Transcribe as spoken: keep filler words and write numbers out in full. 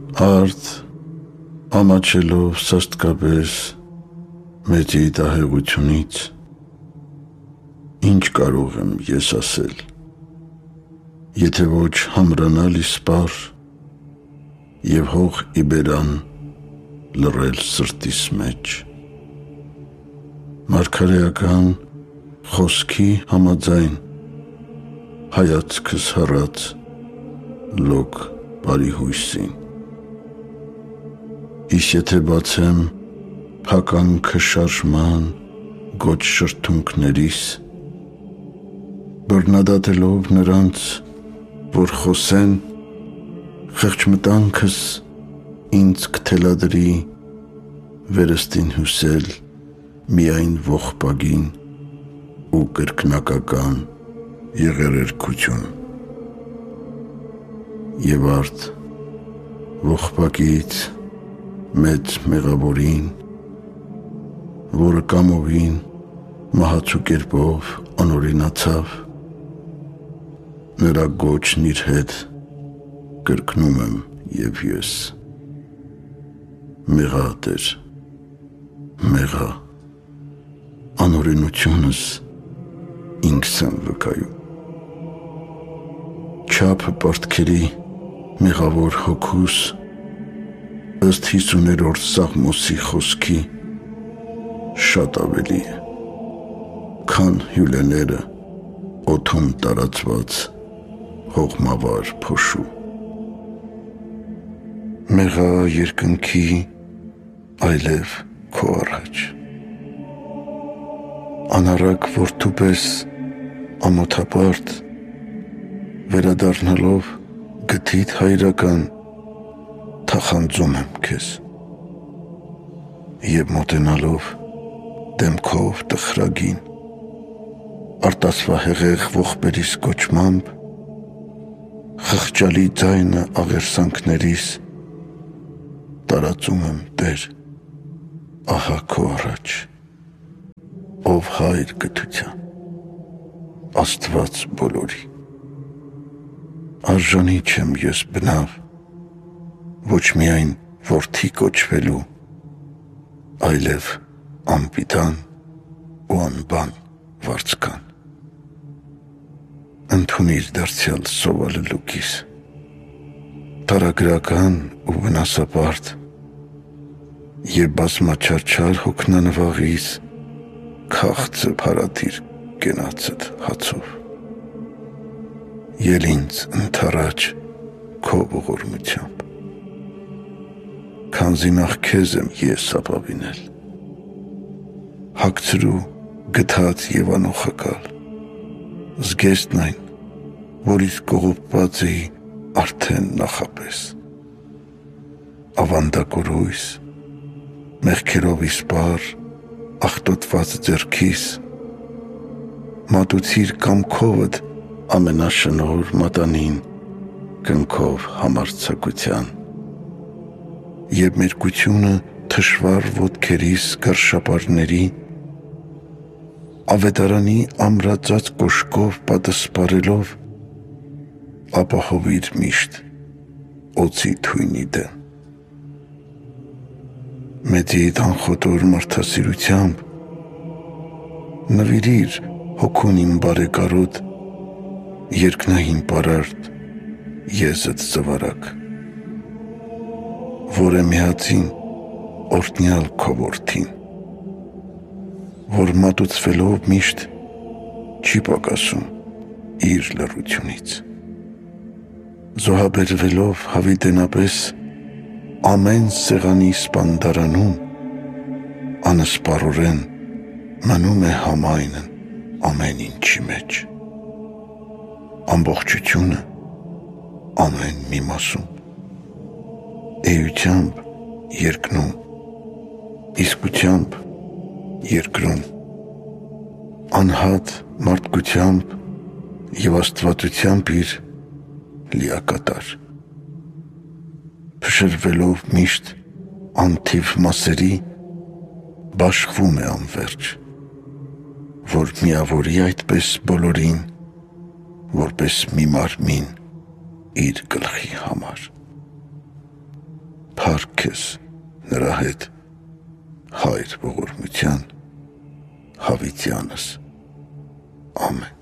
Արդ ամաչելով սաստկապես մեծ երիտահեղությունից ինչ կարող եմ ես ասել, եթե ոչ համրանալ իսպար և հող իբերան լռել սրտիս մեջ, մարգարեական խոսքի համաձայն հայացքս հառած լոկ բարի հույսին, իսկ եթե բացեմ փականքը շարժման գոչ շրթունքներիս, բռնադատելով նրանց, որ խոսեն, խեղճ մտանքս ինձ կթելադրի վերստին հյուսել միայն ողբագին ու կրկնակական եղերերքություն և արդ ողբակից մեծ մեղավորին, որը կամովին մահացու կերպով անօրինացավ, նրա գոչն իր հետ կրկնում եմ և ես. մեղա Տեր, մեղա, անօրենությունս ինքս եմ վկայում։ Չափը պարտքերի մեղավոր հոգուս ըստ հիսուներորդ Սաղմոսի խոսքի շատ ավելի է, քան հյուլեները օդում տարածված հողմավար փոշու։ Մեղա երկնքի այլև քո առաջ, անառակ որդու պես ամոթապարտ վերադառնալով գթիդ հայրական թախանձում եմ քեզ և մոտենալով դեմքով տխրագին արտասվահեղեղ ողբերիս կոչմամբ խղճալի ձայնը աղերսանքներիս տարածում եմ Տեր, ահա քո առաջ, ով հայր գթության, Աստված բոլորի։ Արժանի չեմ ես բնավ, ոչ միայն որդի կոչվելու, այլև անպիտան ու անբան վարձկան։ Ընդունիր դարձյալ սովալելուկիս, տարագրական ու վնասապարտ և բազմաչարչար հոգնանվաղիս քաղցը փարատիր կենացդ հացով։ Ել ինձ ընդառաջ քո ողորմությամբ, քանզի նախ քեզ եմ ես ապավինել, հագցրու գթած և անոխակալ, զգեստն այն, որից կողոպված էի արդեն նախապես, ավանդակորույս, մեղքերով իսպար, աղտոտված ձեռքիս, մատուցիր կամքովդ ամենաշնորհ մատանին կնքով համարձակության և մերկությունը թշվառ ոտքերիս գարշապարների ավետարանի ամրածած կոշկով պատսպարելով ապահովիր միշտ օձի թույնի դեմ։ Մեծիդ անխոտոր մարդասիրությամբ նվիրիր հոգուն իմ բարեկարոտ երկնային պարարտ եզդ զվարակ, որ է միածին օրհնյալ քո որդին, որ մատուցվելով միշտ չի պակասում իր լռությունից, զոհաբերվելով հավիտենապես ամեն սեղանի սպանդարանում, անսպառորեն մնում է համայնն ամեն ինչի մեջ, ամբողջությունը ամեն մի մասում, էությամբ երկնում, իսկությամբ երկրում, անհատ մարդկությամբ և աստվածությամբ իր լիակատար, փշրվելով միշտ անթիվ մասերի, բաշխվում է անվերջ, որ միավորի այդպես բոլորին, որպես մի մարմին իր գլխի համար։ փառք քեզ նրա հետ հայր ողորմության Հավիտյանս։ Ամեն։